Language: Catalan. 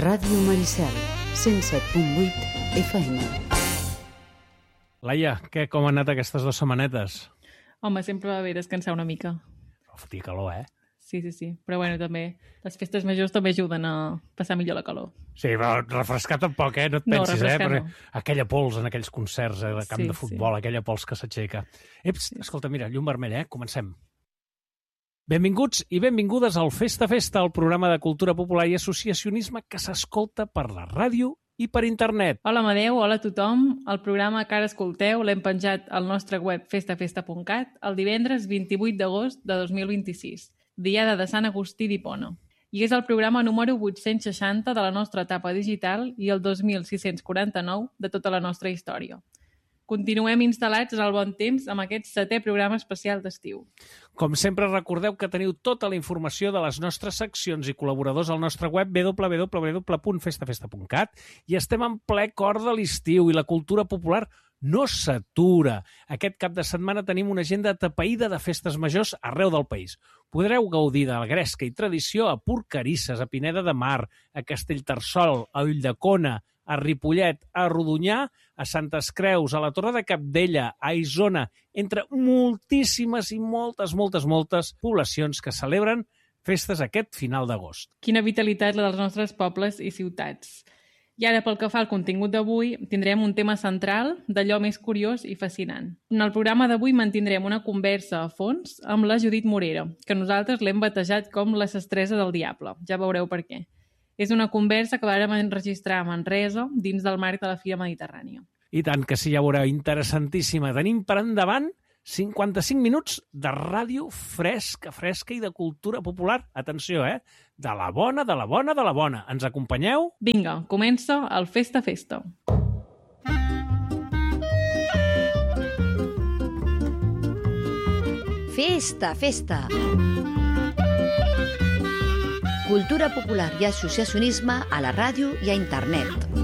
Ràdio Maricel, 107.8 FM. Laia, què, com han anat aquestes 2 setmanetes? Home, sempre va bé descansar una mica. Fotia calor, eh? Sí. Però bueno, també les festes majors també ajuden a passar millor la calor. Sí, però refrescar tampoc, no et pensis, refrescar no. Aquella pols en aquells concerts de camp de futbol, aquella pols que s'aixeca. Escolta, mira, llum vermella, comencem. Benvinguts i benvingudes al Festa Festa, el programa de cultura popular i associacionisme que s'escolta per la ràdio i per internet. Hola Amadeu, hola a tothom. El programa que ara escolteu l'hem penjat al nostre web festafesta.cat el divendres 28 d'agost de 2026, diada de Sant Agustí d'Hipona. I és el programa número 860 de la nostra etapa digital i el 2649 de tota la nostra història. Continuem instal·lats al bon temps amb aquest 7è programa especial d'estiu. Com sempre, recordeu que teniu tota la informació de les nostres seccions i col·laboradors al nostre web www.festafesta.cat i estem en ple cor de l'estiu i la cultura popular no s'atura. Aquest cap de setmana tenim una agenda atapeïda de festes majors arreu del país. Podreu gaudir de la gresca i tradició a Porquerisses, a Pineda de Mar, a Castellterçol, a Ulldecona, a Ripollet, a Rodonyà, a Santes Creus, a la Torre de Cabdella, a Isona, entre moltíssimes i moltes poblacions que celebren festes aquest final d'agost. Quina vitalitat la dels nostres pobles i ciutats. I ara, pel que fa al contingut d'avui, tindrem un tema central d'allò més curiós i fascinant. En el programa d'avui mantindrem una conversa a fons amb la Judit Morera, que nosaltres l'hem batejat com la sestresa del diable. Ja veureu per què. És una conversa que vàrem enregistrar a Manresa dins del marc de la Fira Mediterrània. I tant que sí, ja veureu, interessantíssima. Tenim per endavant 55 minuts de ràdio fresca i de cultura popular. Atenció, De la bona. Ens acompanyeu? Vinga, comença el Festa Festa. Festa Festa. Cultura popular i associacionisme a la ràdio i a internet.